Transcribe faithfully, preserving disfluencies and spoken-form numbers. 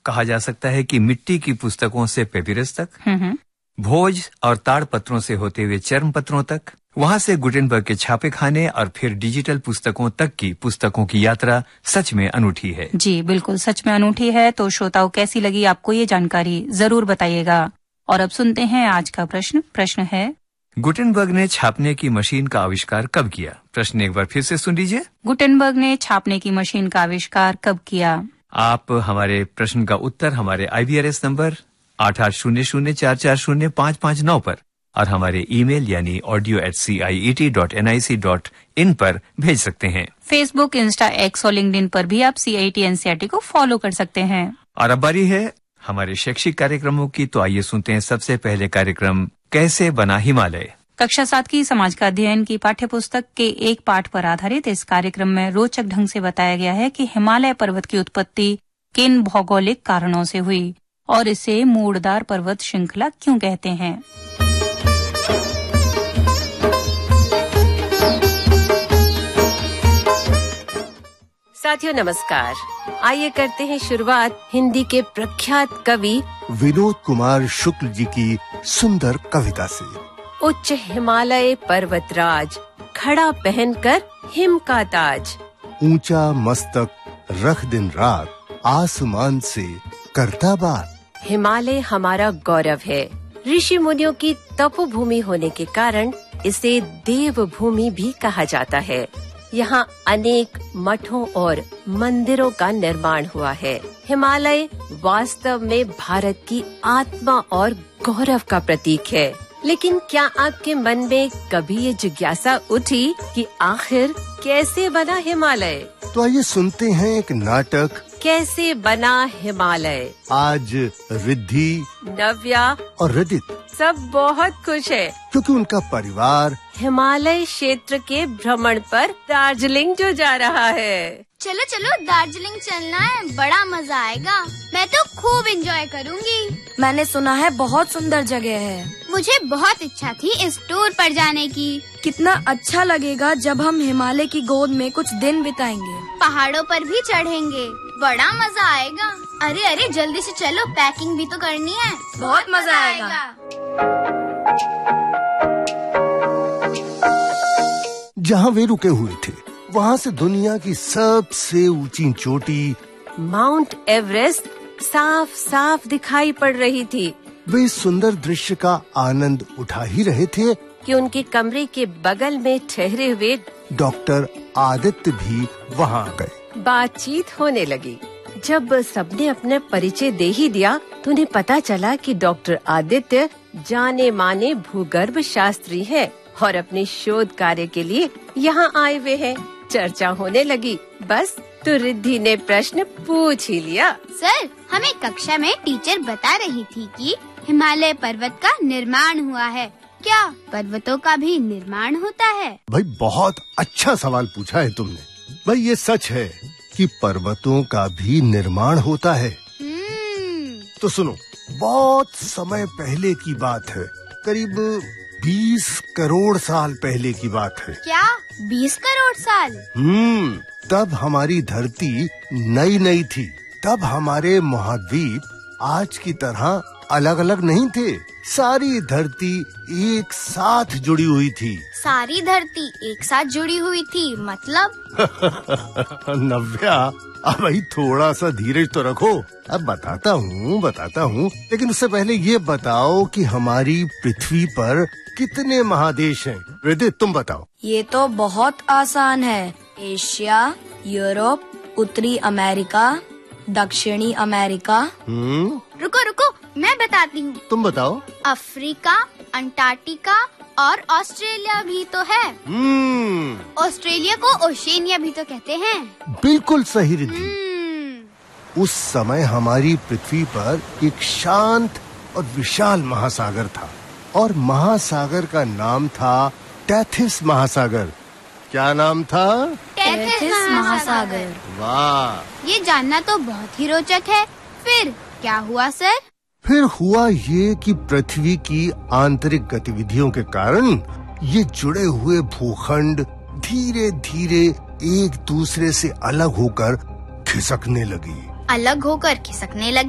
कहा जा सकता है कि मिट्टी की पुस्तकों से पेपिरस तक, भोज और ताड़ पत्रों से होते हुए चर्म पत्रों तक, वहां से गुटेनबर्ग के छापे खाने और फिर डिजिटल पुस्तकों तक की पुस्तकों की यात्रा सच में अनूठी है। जी बिल्कुल, सच में अनूठी है। तो श्रोताओं, कैसी लगी आपको ये जानकारी, जरूर बताइएगा। और अब सुनते हैं आज का प्रश्न। प्रश्न है, गुटेनबर्ग ने छापने की मशीन का आविष्कार कब किया? प्रश्न एक बार फिर से सुन लीजिए। गुटेनबर्ग ने छापने की मशीन का आविष्कार कब किया? आप हमारे प्रश्न का उत्तर हमारे आई वी आर एस नंबर आठ आठ शून्य शून्य चार चार शून्य पाँच पाँच नौ पर और हमारे ईमेल यानी audio eight C I E T dot N I C dot in पर भेज सकते हैं। फेसबुक, इंस्टा, एक्स और लिंक्डइन पर भी आप सी I T N C R T को फॉलो कर सकते हैं। और अब बारी है हमारे शैक्षिक कार्यक्रमों की, तो आइए सुनते हैं सबसे पहले कार्यक्रम कैसे बना हिमालय। कक्षा सात की समाज का अध्ययन की पाठ्य पुस्तक के एक पाठ पर आधारित इस कार्यक्रम में रोचक ढंग से बताया गया है कि हिमालय पर्वत की उत्पत्ति किन भौगोलिक कारणों से हुई और इसे मूड़दार पर्वत श्रृंखला क्यों कहते हैं। साथियों नमस्कार, आइए करते हैं शुरुआत हिंदी के प्रख्यात कवि विनोद कुमार शुक्ल जी की सुंदर कविता से। उच्च हिमालय पर्वतराज, खड़ा पहनकर हिम का ताज, ऊंचा मस्तक रख दिन रात, आसमान से करता बात। हिमालय हमारा गौरव है। ऋषि मुनियों की तपोभूमि होने के कारण इसे देवभूमि भी कहा जाता है। यहाँ अनेक मठों और मंदिरों का निर्माण हुआ है। हिमालय वास्तव में भारत की आत्मा और गौरव का प्रतीक है। लेकिन क्या आपके मन में कभी ये जिज्ञासा उठी कि आखिर कैसे बना हिमालय? तो आइए सुनते हैं एक नाटक कैसे बना हिमालय। आज रिद्धि, नव्या और रदित सब बहुत खुश है क्योंकि उनका परिवार हिमालय क्षेत्र के भ्रमण पर दार्जिलिंग जो जा रहा है। चलो चलो दार्जिलिंग चलना है, बड़ा मजा आएगा। मैं तो खूब एंजॉय करूंगी। मैंने सुना है बहुत सुंदर जगह है। मुझे बहुत इच्छा थी इस टूर पर जाने की। कितना अच्छा लगेगा जब हम हिमालय की गोद में कुछ दिन बिताएंगे। पहाड़ों पर भी चढ़ेंगे, बड़ा मजा आएगा। अरे अरे जल्दी से चलो, पैकिंग भी तो करनी है। बहुत मजा आएगा। जहाँ वे रुके हुए थे वहाँ से दुनिया की सबसे ऊंची चोटी माउंट एवरेस्ट साफ साफ दिखाई पड़ रही थी। वे इस सुंदर दृश्य का आनंद उठा ही रहे थे कि उनके कमरे के बगल में ठहरे हुए डॉक्टर आदित्य भी वहाँ आ गए। बातचीत होने लगी। जब सबने अपने परिचय दे ही दिया तो उन्हें पता चला कि डॉक्टर आदित्य जाने माने भूगर्भ शास्त्री है और अपने शोध कार्य के लिए यहाँ आए हुए हैं। चर्चा होने लगी। बस तो रिद्धि ने प्रश्न पूछ ही लिया। सर, हमें कक्षा में टीचर बता रही थी कि हिमालय पर्वत का निर्माण हुआ है। क्या पर्वतों का भी निर्माण होता है? भाई बहुत अच्छा सवाल पूछा है तुमने। भाई ये सच है कि पर्वतों का भी निर्माण होता है। तो सुनो, बहुत समय पहले की बात है, करीब बीस करोड़ साल पहले की बात है। क्या बीस करोड़ साल? हम्म तब हमारी धरती नई नई थी। तब हमारे महाद्वीप आज की तरह अलग अलग नहीं थे। सारी धरती एक साथ जुड़ी हुई थी। सारी धरती एक साथ जुड़ी हुई थी मतलब? नव्या, अब भाई थोड़ा सा धीरज तो रखो। अब बताता हूँ बताता हूँ लेकिन उससे पहले ये बताओ कि हमारी पृथ्वी पर कितने महादेश हैं? रिद्धि तुम बताओ। ये तो बहुत आसान है। एशिया, यूरोप, उत्तरी अमेरिका, दक्षिणी अमेरिका। हम्म रुको रुको, मैं बताती हूँ। तुम बताओ। अफ्रीका, अंटार्कटिका और ऑस्ट्रेलिया भी तो है। हम्म ऑस्ट्रेलिया को ओशेनिया भी तो कहते हैं। बिल्कुल सही रिद्धि। उस समय हमारी पृथ्वी पर एक शांत और विशाल महासागर था और महासागर का नाम था टेथिस महासागर। क्या नाम था? टेथिस महासागर। वाह, ये जानना तो बहुत ही रोचक है। फिर क्या हुआ सर? फिर हुआ ये कि पृथ्वी की आंतरिक गतिविधियों के कारण ये जुड़े हुए भूखंड धीरे धीरे एक दूसरे से अलग होकर खिसकने लगी। अलग होकर खिसकने लगी?